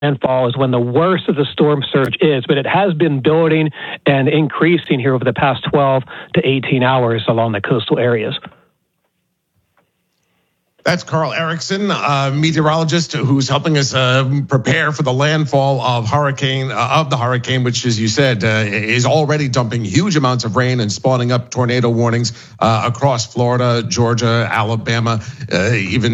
landfall is when the worst of the storm surge is, but it has been building and increasing here over the past 12 to 18 hours along the coastal areas. That's Carl Erickson, meteorologist who's helping us prepare for the landfall of the hurricane, which, as you said, is already dumping huge amounts of rain and spawning up tornado warnings across Florida, Georgia, Alabama, even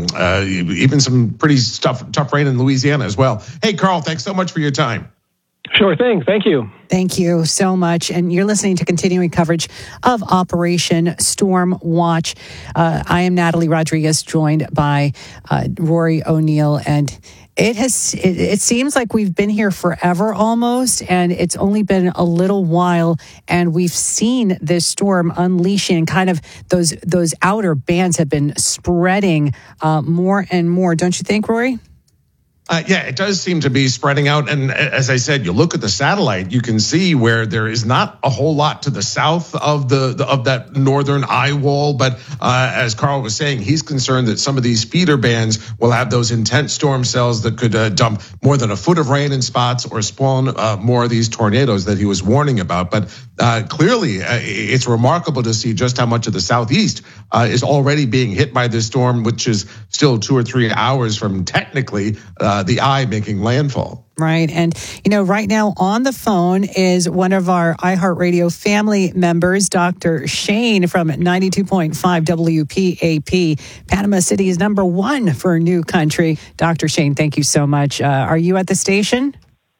some pretty tough rain in Louisiana as well. Hey, Carl, thanks so much for your time. Sure thing. Thank you. Thank you so much. And you're listening to continuing coverage of Operation Storm Watch. I am Natalie Rodriguez, joined by Rory O'Neill. And it seems like we've been here forever almost, and it's only been a little while. And we've seen this storm unleashing kind of those outer bands have been spreading more and more. Don't you think, Rory? Yeah, it does seem to be spreading out. And as I said, you look at the satellite, you can see where there is not a whole lot to the south of that northern eye wall. But as Carl was saying, he's concerned that some of these feeder bands will have those intense storm cells that could dump more than a foot of rain in spots or spawn more of these tornadoes that he was warning about. But clearly, it's remarkable to see just how much of the southeast is already being hit by this storm, which is still 2 or 3 hours from technically the eye making landfall. Right. And, right now on the phone is one of our iHeartRadio family members, Dr. Shane from 92.5 WPAP. Panama City is number 1 for New Country. Dr. Shane, thank you so much. Are you at the station?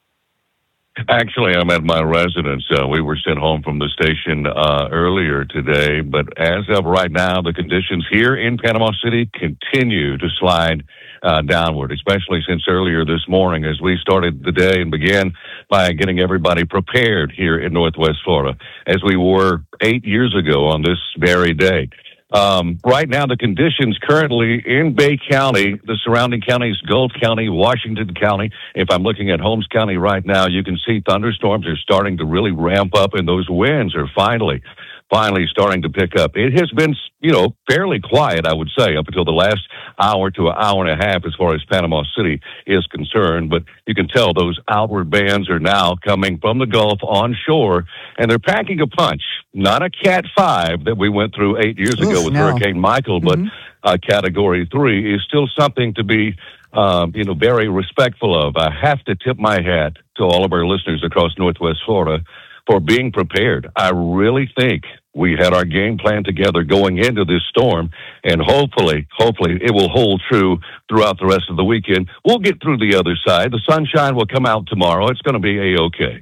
Actually, I'm at my residence. We were sent home from the station earlier today, but as of right now, the conditions here in Panama City continue to slide downward, especially since earlier this morning as we started the day and began by getting everybody prepared here in Northwest Florida, as we were 8 years ago on this very day. Right now, the conditions currently in Bay County, the surrounding counties, Gulf County, Washington County. If I'm looking at Holmes County right now, you can see thunderstorms are starting to really ramp up, and those winds are finally starting to pick up. It has been, fairly quiet, I would say, up until the last hour to an hour and a half as far as Panama City is concerned. But you can tell those outward bands are now coming from the Gulf onshore, and they're packing a punch. Not a Cat 5 that we went through 8 years ago with Hurricane Michael, but Category 3 is still something to be very respectful of. I have to tip my hat to all of our listeners across Northwest Florida for being prepared. I really think we had our game plan together going into this storm, and hopefully it will hold true throughout the rest of the weekend. We'll get through the other side. The sunshine will come out tomorrow. It's going to be A-okay.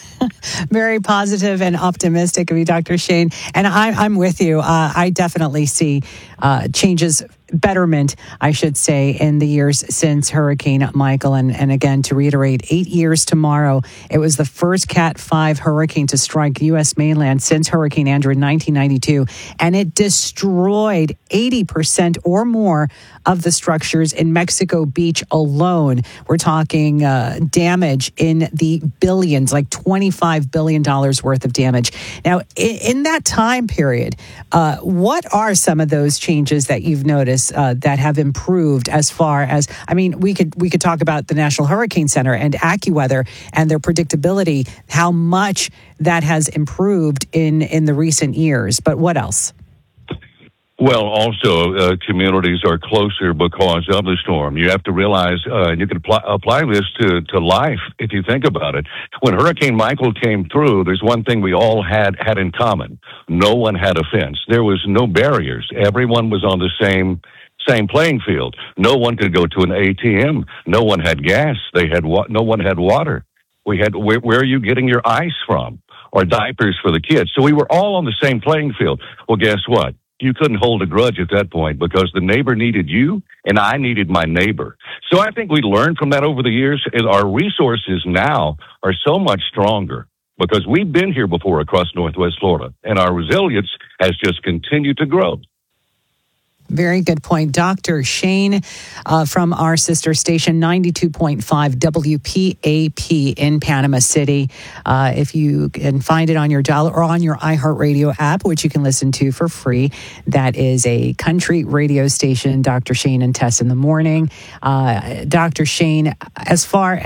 Very positive and optimistic of you, Dr. Shane. And I'm with you. I definitely see changes, betterment, I should say, in the years since Hurricane Michael. And again, to reiterate, 8 years tomorrow, it was the first Cat 5 hurricane to strike U.S. mainland since Hurricane Andrew in 1992. And it destroyed 80% or more of the structures in Mexico Beach alone. We're talking damage in the billions, like $25 billion worth of damage. Now, in that time period, what are some of those changes that you've noticed that have improved as far as, we could talk about the National Hurricane Center and AccuWeather and their predictability, how much that has improved in the recent years. But what else? Well, also, communities are closer because of the storm. You have to realize, and you can apply this to life if you think about it. When Hurricane Michael came through, there's one thing we all had in common. No one had a fence. There was no barriers. Everyone was on the same playing field. No one could go to an ATM. No one had gas. No one had water. Where are you getting your ice from? Or diapers for the kids? So we were all on the same playing field. Well, guess what? You couldn't hold a grudge at that point because the neighbor needed you and I needed my neighbor. So I think we learned from that over the years, and our resources now are so much stronger because we've been here before across Northwest Florida, and our resilience has just continued to grow. Very good point. Dr. Shane from our sister station, 92.5 WPAP in Panama City. If you can find it on your dial or on your iHeartRadio app, which you can listen to for free, that is a country radio station, Dr. Shane and Tess in the morning. Dr. Shane, as far